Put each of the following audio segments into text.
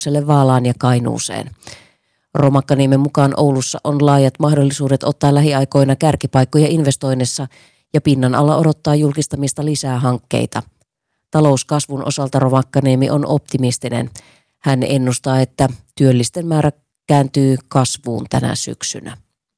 Vaalaan ja Kainuuseen. Romakkaniemen mukaan Oulussa on laajat mahdollisuudet ottaa lähiaikoina kärkipaikkoja investoinnissa ja pinnan alla odottaa julkistamista lisää hankkeita. Talouskasvun osalta Romakkaniemi on optimistinen. Hän ennustaa, että työllisten määrä kääntyy kasvuun tänä syksynä.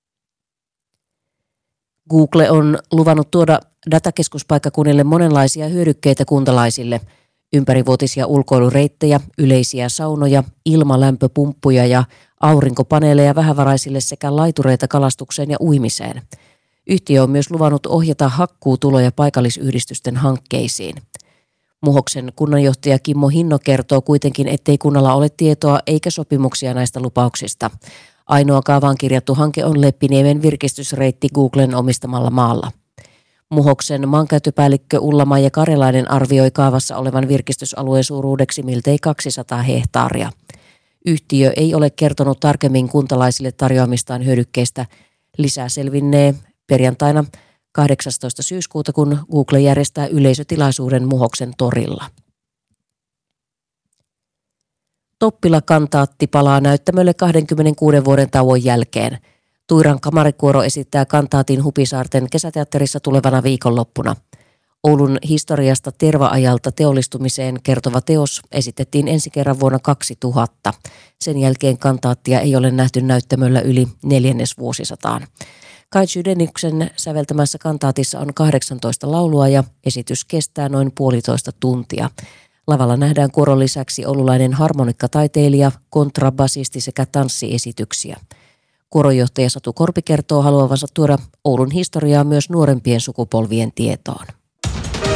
Google on luvannut tuoda datakeskuspaikkakunnille monenlaisia hyödykkeitä kuntalaisille. Ympärivuotisia ulkoilureittejä, yleisiä saunoja, ilmalämpöpumppuja ja aurinkopaneeleja vähävaraisille sekä laitureita kalastukseen ja uimiseen. Yhtiö on myös luvannut ohjata hakkuutuloja paikallisyhdistysten hankkeisiin. Muhoksen kunnanjohtaja Kimmo Hinno kertoo kuitenkin, ettei kunnalla ole tietoa eikä sopimuksia näistä lupauksista. Ainoa kaavaan kirjattu hanke on Leppiniemen virkistysreitti Googlen omistamalla maalla. Muhoksen maankäyttöpäällikkö Ulla-Maija Karjalainen arvioi kaavassa olevan virkistysalueen suuruudeksi miltei 200 hehtaaria. Yhtiö ei ole kertonut tarkemmin kuntalaisille tarjoamistaan hyödykkeistä. Lisää selvinnee perjantaina 18. syyskuuta, kun Google järjestää yleisötilaisuuden Muhoksen torilla. Toppila-kantaatti palaa näyttämölle 26 vuoden tauon jälkeen. Tuiran kamarikuoro esittää kantaatin Hupisaarten kesäteatterissa tulevana viikonloppuna. Oulun historiasta tervaajalta teollistumiseen kertova teos esitettiin ensi kerran vuonna 2000. Sen jälkeen kantaattia ei ole nähty näyttämöllä yli 4. vuosisataan. Kai Chydeniuksen säveltämässä kantaatissa on 18 laulua ja esitys kestää noin 1,5 tuntia. Lavalla nähdään kuoron lisäksi oululainen harmonikkataiteilija, kontrabasisti sekä tanssiesityksiä. Kuoronjohtaja Satu Korpi kertoo haluavansa tuoda Oulun historiaa myös nuorempien sukupolvien tietoon.